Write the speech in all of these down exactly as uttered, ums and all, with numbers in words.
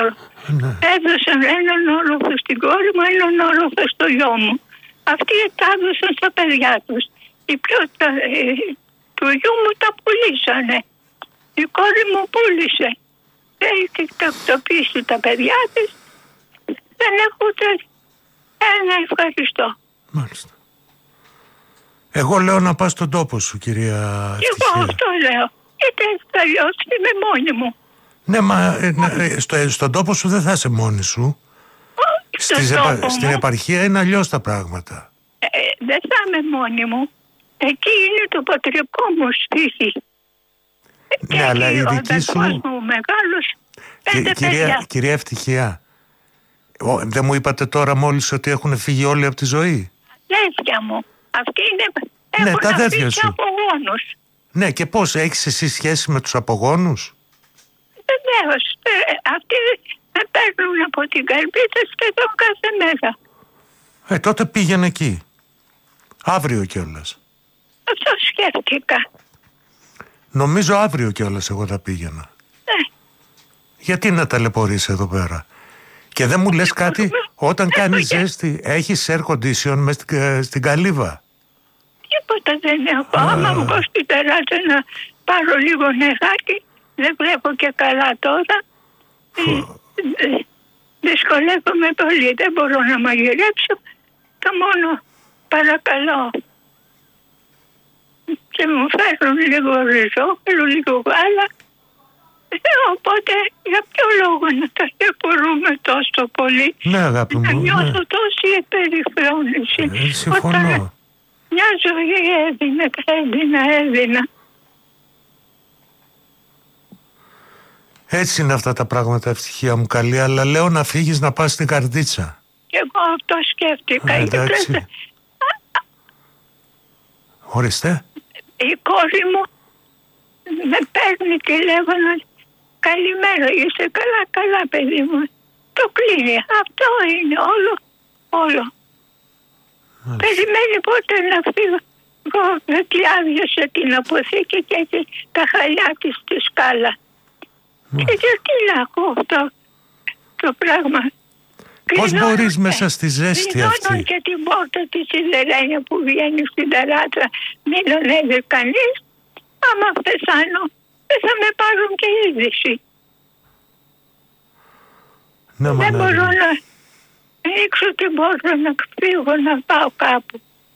Ναι. Έδωσαν έναν όροφο στην κόρη μου, έναν όροφο στο γιο μου. Αυτοί τα έδωσαν στα παιδιά τους. Η πρώτα ε, του γιού μου τα πουλήσανε. Η κόρη μου πούλησε. Έχει τακτοποιήσει τα παιδιά της. Δεν έχω ούτε ένα ευχαριστώ. Μάλιστα. Εγώ λέω να πας στον τόπο σου, κυρία Ευτυχία. Εγώ αυτό λέω. Είτε αλλιώς είμαι μόνη μου. Ναι, μα ε, ε, στο, στον τόπο σου δεν θα είσαι μόνη σου. Στις επα, στην επαρχία είναι αλλιώς τα πράγματα. Ε, δεν θα είμαι μόνη μου. Εκεί είναι το πατρικό μου σπίτι. Ναι, και αλλά η ο δική σου... μου μεγάλος, πέντε Κι, κυρία, παιδιά. κυρία Ευτυχία, ο, δεν μου είπατε τώρα μόλις ότι έχουν φύγει όλοι από τη ζωή? Αδέρφια μου. Αυτοί είναι... Ναι, έχουν τα αδέρφια αφήσει σου. απογόνους. Ναι, και πώς, έχεις εσύ σχέση με τους απογόνους? Βεβαίως. Ε, αυτοί με παίρνουν από την καρπίτσα σχεδόν κάθε μέρα. Ε, τότε πήγαινε εκεί. Αύριο κιόλας. Αυτό σκέφτηκα. Νομίζω αύριο κιόλας εγώ θα πήγαινα. Ναι. Γιατί να ταλαιπωρείς εδώ πέρα? Και δεν μου λες κάτι, όταν κάνεις ζέστη, έχεις air condition μες στην, στην καλύβα? Τίποτα δεν έχω. Άμα βγω στην τεράστια να πάρω λίγο νεράκι, δεν βλέπω και καλά τώρα. Ε, ε, δυσκολεύομαι πολύ. Δεν μπορώ να μαγειρέψω. Το μόνο παρακαλώ. Και μου φέρνουν λίγο ριζόφυλλο, λίγο γάλα. Ε, οπότε για ποιο λόγο να τα ταλαιπωρούμε τόσο πολύ? Ναι, αγάπη μου. Να νιώθω Ναι. τόση περιφρόνηση. Ε, συμφωνώ. Όταν μια ζωή έδινα, έδινα, έδινα. Έτσι είναι αυτά τα πράγματα, Ευτυχία μου καλή, αλλά λέω να φύγεις να πας στην Καρδίτσα. Και εγώ αυτό σκέφτηκα. Ε, Και εντάξει. πρέπει- Ορίστε. Η κόρη μου με παίρνει τηλέφωνο. Καλημέρα, είσαι καλά, καλά παιδί μου. Το κλείνει. Αυτό είναι όλο, όλο. Μάλιστα. Περιμένει πότε να φύγω. Εγώ γιατί άδειασε την αποθήκη και έχει τα χαλιά της στη σκάλα. Και γιατί να έχω αυτό το πράγμα? Πώς Κλειδώνω μπορείς και- μέσα στη ζέστη κλειδώνω αυτή? και την πόρτα της σιδερένια που βγαίνει στην ταράτσα. Μην ανέβει κανείς. Άμα πεθάνω δεν θα με πάρουν και είδηση. Ναι, Δεν μανάρι. μπορώ να ανοίξω την πόρτα να φύγω να πάω κάπου.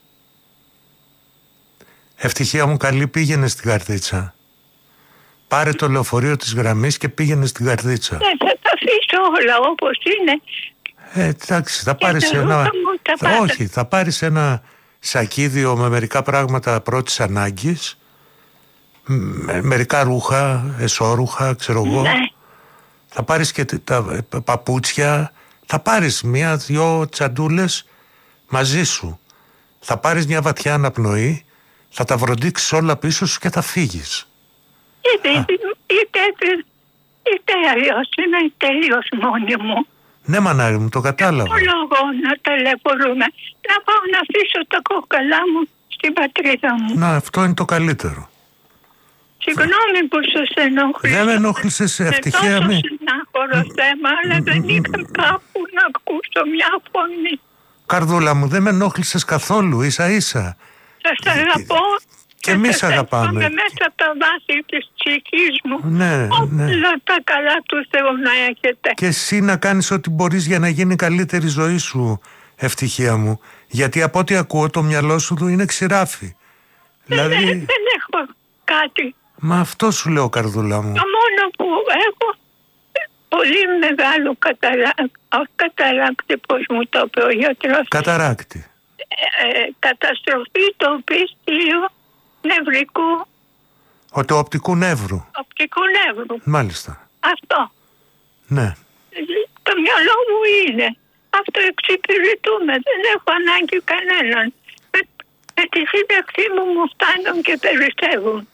Ευτυχία μου καλή, πήγαινε στην Καρδίτσα. Πάρε το λεωφορείο της γραμμής και πήγαινε στην Καρδίτσα. Ναι, θα τα αφήσω όλα όπως είναι. Ε, εντάξει, θα πάρεις τα ένα... ρούχα μου, τα θα- πάντα. Όχι, θα πάρεις ένα σακίδιο με μερικά πράγματα πρώτης ανάγκης, με μερικά ρούχα, εσώρουχα, ξέρω εγώ. Ναι. Θα πάρεις και τε- τα ε, παπούτσια, θα πάρεις μία-δυο τσαντούλες μαζί σου. Θα πάρεις μια βαθιά αναπνοή, θα τα βροντίξεις όλα πίσω σου και θα φύγεις. Είτε, είτε, είτε αλλιώς είμαι τελείως μόνη μου. Ναι, μανάρι μου, το κατάλαβα. Το λόγο να ταλαιπωρούμε. Να πάω να αφήσω τα κόκαλά μου στην πατρίδα μου. Να, αυτό είναι το καλύτερο. Συγγνώμη που σας ενόχλησα. Δεν με ενόχλησες, Ευτυχία. Είναι τόσο μη- συνάχωρο θέμα, αλλά δεν είχα κάπου να ακούσω μια φωνή. Καρδούλα μου, δεν με ενόχλησες καθόλου, ίσα ίσα. Σας αγαπώ. Και εμείς σας αγαπάμε. εύχομαι μέσα από τα βάθη της ψυχής μου. Ναι, ναι. Όλα τα καλά του Θεού να έχετε. Και εσύ να κάνεις ό,τι μπορείς για να γίνει καλύτερη ζωή σου, Ευτυχία μου. Γιατί από ό,τι ακούω το μυαλό σου του είναι ξηράφι. Δεν, Δηλαδή, δεν έχω κάτι. μα αυτό σου λέω, καρδούλα μου. Το μόνο που έχω πολύ μεγάλο καταράκτη, όχι καταράκτη πώς μου το είπε ο γιατρός, Καταράκτη. ε, ε, καταστροφή του οπίστηλου νευρικού Ο του οπτικού νεύρου. οπτικού νεύρου. Μάλιστα. Αυτό. Ναι. Ε, Το μυαλό μου είναι. Αυτό εξυπηρετούμε. Δεν έχω ανάγκη κανέναν. Με, με τη σύνταξή μου μου φτάνουν και περισσεύουν.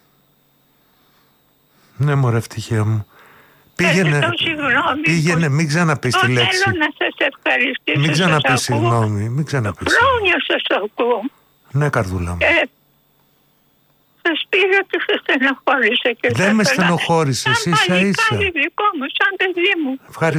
Ναι, μωρέ, Ευτυχία μου. Πήγαινε, Ζητώ συγγνώμη πήγαινε, που- μην ξαναπείς τη Ω, λέξη. Θέλω να σας ευχαριστήσω. Μην σας ξαναπείς ακούω. συγγνώμη, μην ξαναπείς. Χρόνια σας ακούω. Ναι, καρδούλα μου. Και σας πήρα και σας στενοχώρησα. Και Δεν σας με ήθελα- στενοχώρησες, Σαν ίσα ίσα. παλικάρι δικό μου, σαν παιδί μου. Ευχαριστώ.